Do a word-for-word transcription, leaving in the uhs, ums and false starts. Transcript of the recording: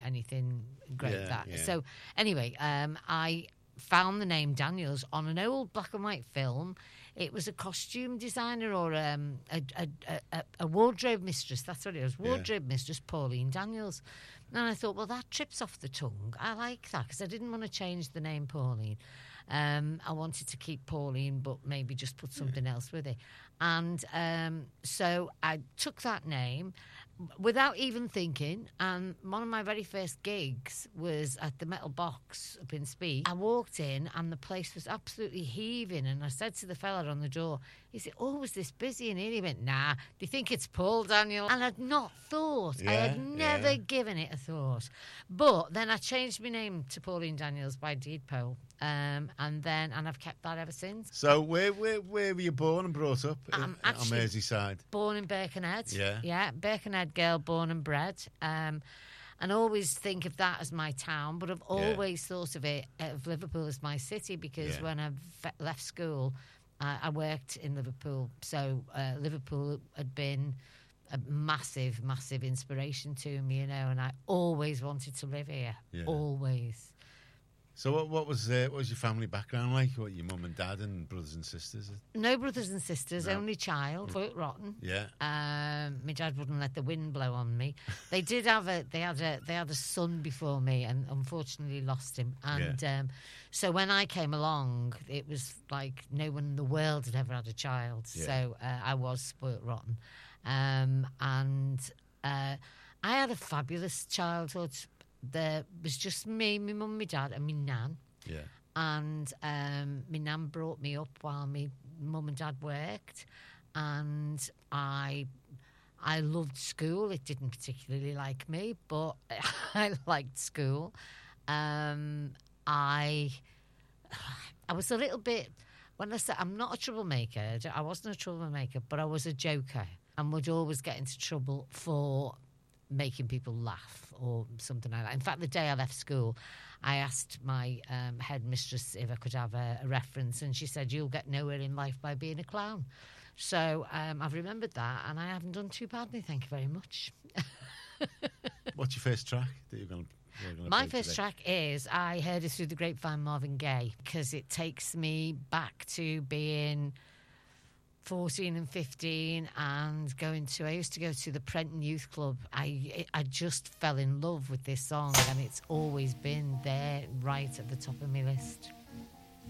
anything great Yeah, that. yeah. So anyway, um, I found the name Daniels on an old black and white film. It was a costume designer or um, a, a, a, a wardrobe mistress. That's what it was. Wardrobe yeah. mistress Pauline Daniels. And I thought, well, that trips off the tongue. I like that because I didn't want to change the name Pauline. Um, I wanted to keep Pauline, but maybe just put something yeah. else with it. And um, so I took that name without even thinking. And one of my very first gigs was at the Metal Box up in Speed. I walked in and the place was absolutely heaving. And I said to the fella on the door, he said, oh, was this busy in here? He went, nah, do you think it's Paul Daniel? And I'd not thought. Yeah, I had never yeah. given it a thought. But then I changed my name to Pauline Daniels by deed poll. Um, and then, and I've kept that ever since. So where where where were you born and brought up? I'm in, actually on Merseyside. Born in Birkenhead. Yeah, yeah, Birkenhead girl, born and bred. Um, and I always think of that as my town, but I've always yeah. thought of it of Liverpool as my city because yeah. when I left school, uh, I worked in Liverpool. So uh, Liverpool had been a massive, massive inspiration to me, you know, and I always wanted to live here. Yeah. Always. So what, what was uh, what was your family background like? What, your mum and dad and brothers and sisters? No brothers and sisters, no. only child. Spoiled rotten. Yeah. Um, my dad wouldn't let the wind blow on me. They did have a they had a they had a son before me, and unfortunately lost him. And yeah. um, so when I came along, it was like no one in the world had ever had a child. Yeah. So uh, I was spoiled rotten, um, and uh, I had a fabulous childhood. There was just me, my mum, my dad, and my nan. Yeah. And um, my nan brought me up while my mum and dad worked, and I, I loved school. It didn't particularly like me, but I liked school. Um, I, I was a little bit. When I said I'm not a troublemaker, I wasn't a troublemaker, but I was a joker, and would always get into trouble for making people laugh or something like that. In fact, the day I left school, I asked my um, headmistress if I could have a, a reference, and she said, you'll get nowhere in life by being a clown. So um, I've remembered that, and I haven't done too badly, thank you very much. What's your first track that you're going to My first today? track is I Heard It Through the Grapevine, Marvin Gaye, because it takes me back to being fourteen and fifteen and going to I used to go to the Prenton Youth Club. I I just fell in love with this song, and it's always been there right at the top of my list.